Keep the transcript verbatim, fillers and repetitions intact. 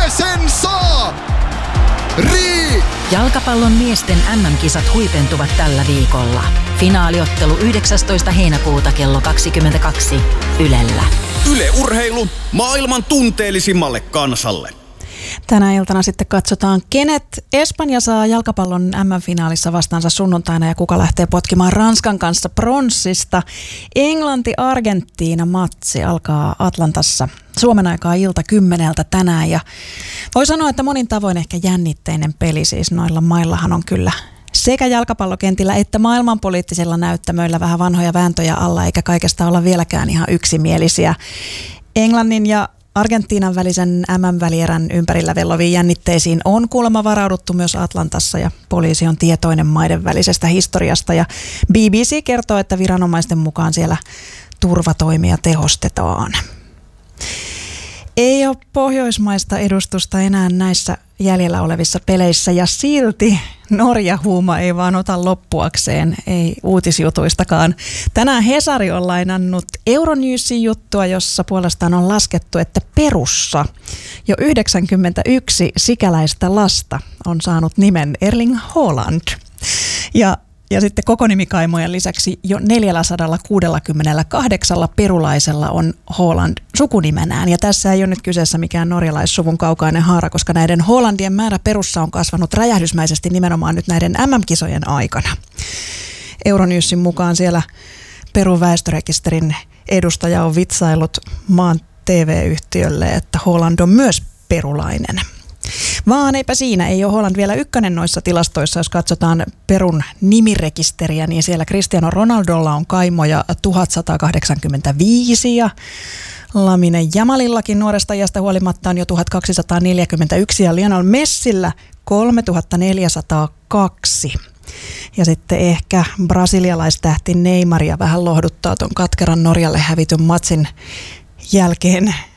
sen saa! Rii! Jalkapallon miesten äm äm-kisat huipentuvat tällä viikolla. Finaaliottelu yhdeksästoista heinäkuuta kello kaksikymmentäkaksi Ylellä. Yle Urheilu maailman tunteellisimmalle kansalle. Tänä iltana sitten katsotaan, kenet Espanja saa jalkapallon äm äm-finaalissa vastaansa sunnuntaina ja kuka lähtee potkimaan Ranskan kanssa pronssista. Englanti-Argentiina-matsi alkaa Atlantassa Suomen aikaa ilta kymmeneltä tänään ja voi sanoa, että monin tavoin ehkä jännitteinen peli, siis noilla maillahan on kyllä sekä jalkapallokentillä että maailmanpoliittisilla näyttämöillä vähän vanhoja vääntöjä alla, eikä kaikesta olla vieläkään ihan yksimielisiä. Englannin ja Argentiinan välisen äm äm-välierän ympärillä velloviin jännitteisiin on kuulemma varauduttu myös Atlantassa ja poliisi on tietoinen maiden välisestä historiasta ja B B C kertoo, että viranomaisten mukaan siellä turvatoimia tehostetaan. Ei ole pohjoismaista edustusta enää näissä jäljellä olevissa peleissä ja silti Norja-huuma ei vaan ota loppuakseen, ei uutisjutuistakaan. Tänään Hesari on lainannut Euronewsin juttua, jossa puolestaan on laskettu, että Perussa jo yhdeksänkymmentäyksi sikäläistä lasta on saanut nimen Erling Haaland. Ja Ja sitten kokonimikaimojen lisäksi jo neljäsataakuusikymmentäkahdeksan perulaisella on Haaland sukunimenään. Ja tässä ei ole nyt kyseessä mikään norjalaissuvun kaukainen haara, koska näiden Haalandien määrä Perussa on kasvanut räjähdysmäisesti nimenomaan nyt näiden äm äm-kisojen aikana. Euronewsin mukaan siellä Perun väestörekisterin edustaja on vitsaillut maan T V-yhtiölle, että Haaland on myös perulainen. Vaan eipä siinä, ei ole Haaland vielä ykkönen noissa tilastoissa, jos katsotaan Perun nimirekisteriä, niin siellä Cristiano Ronaldolla on kaimoja tuhatsatakahdeksankymmentäviisi ja Lamine Jamalillakin nuoresta iästä huolimatta on jo tuhatkaksisataaneljäkymmentäyksi ja Lionel Messillä kolmetuhattaneljäsataakaksi. Ja sitten ehkä brasilialaistähti Neymaria vähän lohduttaa ton katkeran Norjalle hävityn matsin jälkeen